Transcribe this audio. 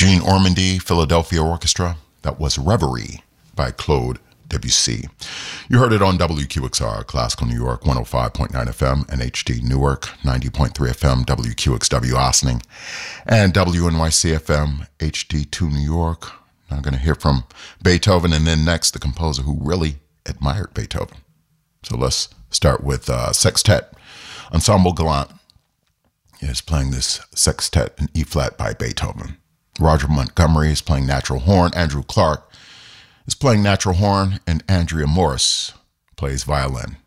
Eugene Ormandy Philadelphia Orchestra. That was Reverie by Claude Debussy. You heard it on WQXR, Classical New York, 105.9 FM, and HD Newark, 90.3 FM, WQXW Ossining, and WNYC FM, HD2 New York. Now I'm going to hear from Beethoven, and then next, the composer who really admired Beethoven. So let's start with Sextet. Ensemble Gallant is playing this sextet in E-flat by Beethoven. Roger Montgomery is playing natural horn. Andrew Clark is playing natural horn, and Andrea Morris plays violin.